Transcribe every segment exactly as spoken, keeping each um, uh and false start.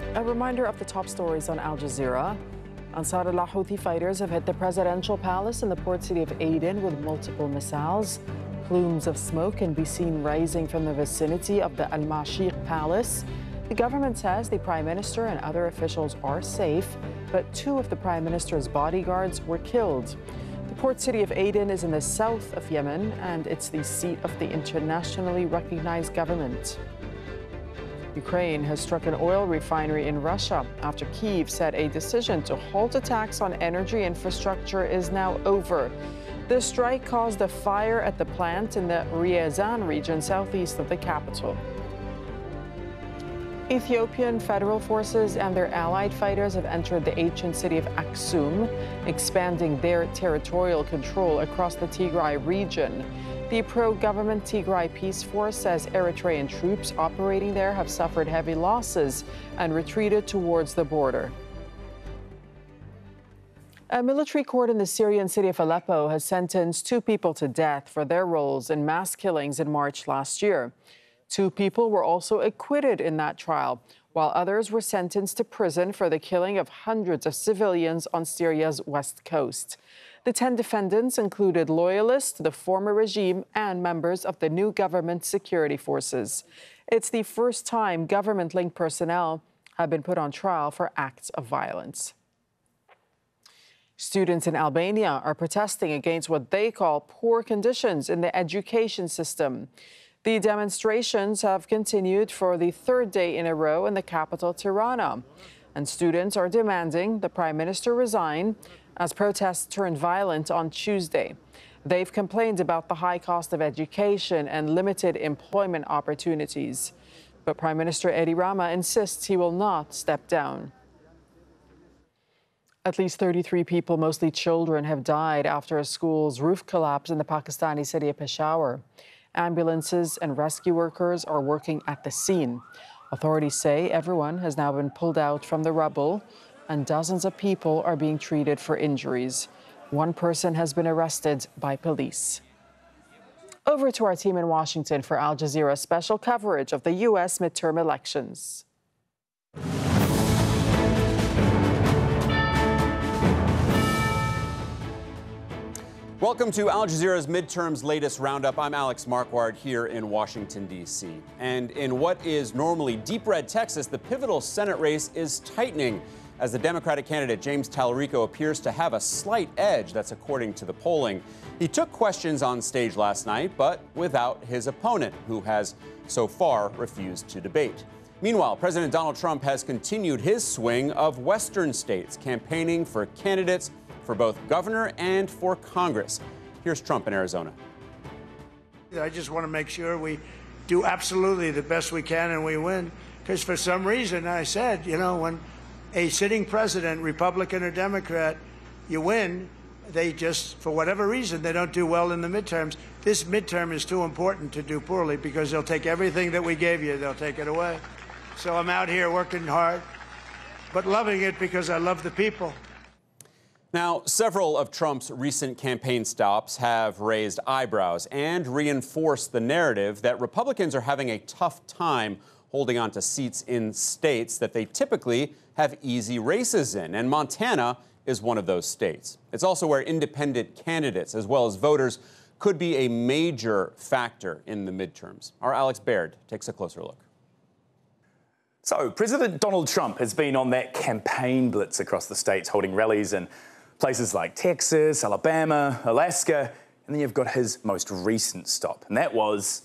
A reminder of the top stories on Al Jazeera. Ansarullah Houthi fighters have hit the presidential palace in the port city of Aden with multiple missiles. Plumes of smoke can be seen rising from the vicinity of the Al Mashiq Palace. The government says the prime minister and other officials are safe, but two of the prime minister's bodyguards were killed. The port city of Aden is in the south of Yemen, and it's the seat of the internationally recognized government. Ukraine has struck an oil refinery in Russia after Kyiv said a decision to halt attacks on energy infrastructure is now over. The strike caused a fire at the plant in the Ryazan region southeast of the capital. Ethiopian federal forces and their allied fighters have entered the ancient city of Aksum, expanding their territorial control across the Tigray region. The pro-government Tigray Peace Force says Eritrean troops operating there have suffered heavy losses and retreated towards the border. A military court in the Syrian city of Aleppo has sentenced two people to death for their roles in mass killings in March last year. Two people were also acquitted in that trial, while others were sentenced to prison for the killing of hundreds of civilians on Syria's west coast. The ten defendants included loyalists to the former regime and members of the new government security forces. It's the first time government-linked personnel have been put on trial for acts of violence. Students in Albania are protesting against what they call poor conditions in the education system. The demonstrations have continued for the third day in a row in the capital, Tirana, and students are demanding the prime minister resign as protests turned violent on Tuesday. They've complained about the high cost of education and limited employment opportunities. But Prime Minister Edi Rama insists he will not step down. At least thirty-three people, mostly children, have died after a school's roof collapsed in the Pakistani city of Peshawar. Ambulances and rescue workers are working at the scene. Authorities say everyone has now been pulled out from the rubble, and dozens of people are being treated for injuries. One person has been arrested by police. Over to our team in Washington for Al Jazeera special coverage of the U S midterm elections. Welcome to Al Jazeera's midterms latest roundup. I'm Alex Marquardt here in Washington, D C And in what is normally deep red Texas, the pivotal Senate race is tightening as the Democratic candidate James Talarico appears to have a slight edge. That's according to the polling. He took questions on stage last night, but without his opponent, who has so far refused to debate. Meanwhile, President Donald Trump has continued his swing of Western states, campaigning for candidates for both governor and for Congress. Here's Trump in Arizona. I just want to make sure we do absolutely the best we can and we win. Because for some reason, I said, you know, when a sitting president, Republican or Democrat, you win, they just, for whatever reason, they don't do well in the midterms. This midterm is too important to do poorly because they'll take everything that we gave you, they'll take it away. So I'm out here working hard, but loving it because I love the people. Now, several of Trump's recent campaign stops have raised eyebrows and reinforced the narrative that Republicans are having a tough time holding on to seats in states that they typically have easy races in. And Montana is one of those states. It's also where independent candidates, as well as voters, could be a major factor in the midterms. Our Alex Baird takes a closer look. So, President Donald Trump has been on that campaign blitz across the states, holding rallies in places like Texas, Alabama, Alaska, and then you've got his most recent stop, and that was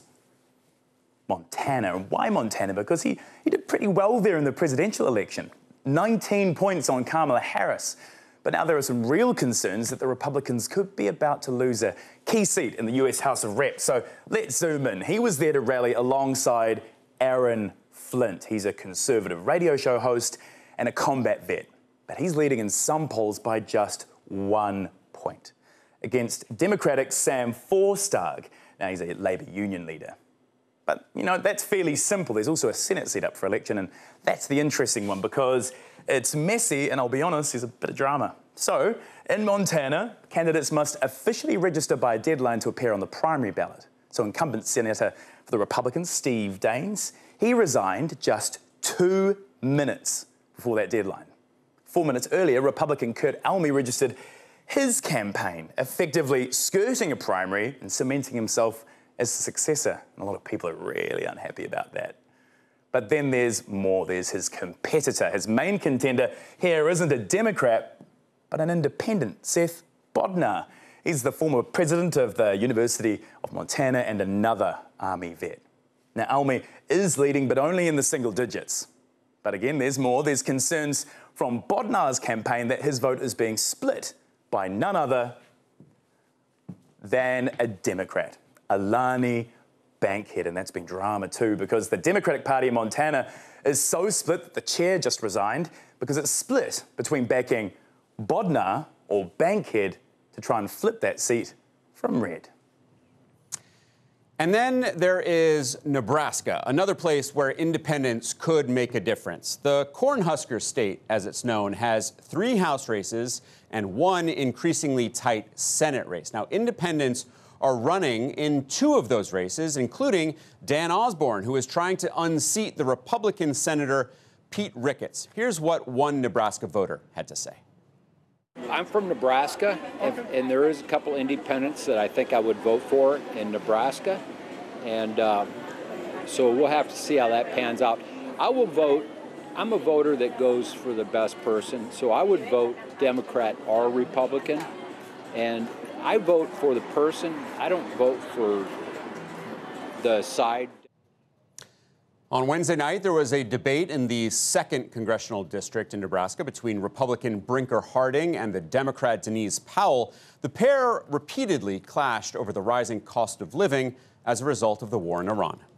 Montana. And why Montana? Because he, he did pretty well there in the presidential election. nineteen points on Kamala Harris. But now there are some real concerns that the Republicans could be about to lose a key seat in the U S House of Reps. So let's zoom in. He was there to rally alongside Aaron Flint. He's a conservative radio show host and a combat vet. But he's leading in some polls by just one point against Democratic Sam Forstag. Now, he's a Labour union leader. But, you know, that's fairly simple. There's also a Senate seat up for election, and that's the interesting one because it's messy, and I'll be honest, there's a bit of drama. So, in Montana, candidates must officially register by a deadline to appear on the primary ballot. So, incumbent Senator for the Republicans, Steve Daines, he resigned just two minutes before that deadline. Four minutes earlier, Republican Kurt Almy registered his campaign, effectively skirting a primary and cementing himself as the successor. And a lot of people are really unhappy about that. But then there's more. There's his competitor. His main contender here isn't a Democrat, but an independent, Seth Bodnar. He's the former president of the University of Montana and another Army vet. Now, Almy is leading, but only in the single digits. But again, there's more. There's concerns from Bodnar's campaign that his vote is being split by none other than a Democrat, Alani Bankhead. And that's been drama too, because the Democratic Party in Montana is so split that the chair just resigned because it's split between backing Bodnar or Bankhead to try and flip that seat from red. And then there is Nebraska, another place where independents could make a difference. The Cornhusker state, as it's known, has three House races and one increasingly tight Senate race. Now, independents are running in two of those races, including Dan Osborne, who is trying to unseat the Republican Senator Pete Ricketts. Here's what one Nebraska voter had to say. I'm from Nebraska, and, and there is a couple independents that I think I would vote for in Nebraska, and um, so we'll have to see how that pans out. I will vote. I'm a voter that goes for the best person, so I would vote Democrat or Republican, and I vote for the person. I don't vote for the side. On Wednesday night, there was a debate in the second congressional district in Nebraska between Republican Brinker Harding and the Democrat Denise Powell. The pair repeatedly clashed over the rising cost of living as a result of the war in Iran.